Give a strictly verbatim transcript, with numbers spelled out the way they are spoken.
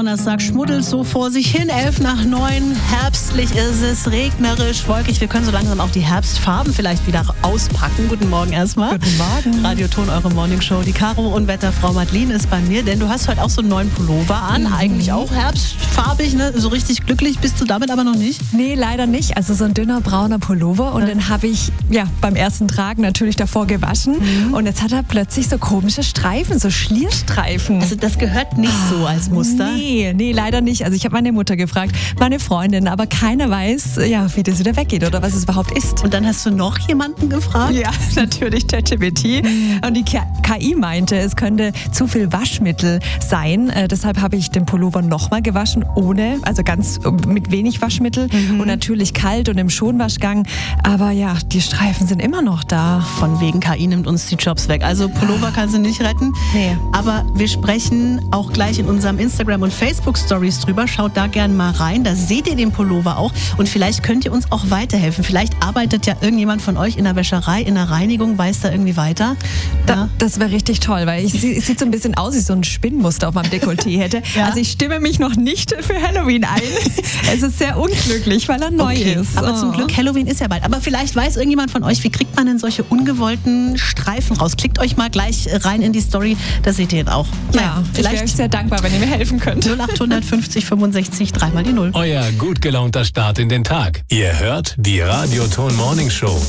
Donnerstag schmuddelt so vor sich hin. Elf nach neun. Herbstlich ist es, regnerisch, wolkig. Wir können so langsam auch die Herbstfarben vielleicht wieder auspacken. Guten Morgen erstmal. Guten Morgen. Radio Ton, eure Morningshow. Die Caro und Wetterfrau Madeline ist bei mir, denn du hast heute auch so einen neuen Pullover an. Mhm. Eigentlich auch herbstfarbig, ne? So richtig glücklich bist du damit aber noch nicht? Nee, leider nicht. Also so ein dünner brauner Pullover und ja. den habe ich ja beim ersten Tragen natürlich davor gewaschen. Mhm. Und jetzt hat er plötzlich so komische Streifen, so Schlierstreifen. Also das gehört nicht so als Muster? Nee, nee, leider nicht. Also ich habe meine Mutter gefragt, meine Freundin, aber keiner weiß, ja, wie das wieder weggeht oder was es überhaupt ist. Und dann hast du noch jemanden gefragt? Ja, natürlich ChatGPT. Mhm. Und die K I meinte, es könnte zu viel Waschmittel sein. Äh, deshalb habe ich den Pullover nochmal gewaschen, ohne, also ganz mit wenig Waschmittel mhm. und natürlich kalt und im Schonwaschgang. Aber ja, die Streifen sind immer noch da. Von wegen K I nimmt uns die Jobs weg. Also Pullover kannst du nicht retten. Nee. Aber wir sprechen auch gleich in unserem Instagram- und Facebook-Stories drüber. Schaut da gerne mal rein. Da seht ihr den Pullover auch. Und vielleicht könnt ihr uns auch weiterhelfen. Vielleicht arbeitet ja irgendjemand von euch in der Wäscherei, in der Reinigung, weiß da irgendwie weiter. Da, ja. Das wäre richtig toll, weil ich, es sieht so ein bisschen aus, wie so ein Spinnmuster auf meinem Dekolleté hätte. Ja. Also ich stimme mich noch nicht für Halloween ein. Es ist sehr unglücklich, weil er neu okay. ist. Aber oh. zum Glück, Halloween ist ja bald. Aber vielleicht weiß irgendjemand von euch, wie kriegt man denn solche ungewollten Streifen raus? Klickt euch mal gleich rein in die Story, da seht ihr ihn auch. Ja, ja vielleicht ich wäre sehr dankbar, wenn ihr mir helfen könnt. null acht fünfzig fünfundsechzig dreimal die Null. Euer gut gelaunter Start in den Tag. Ihr hört die Radio Ton Morning Show.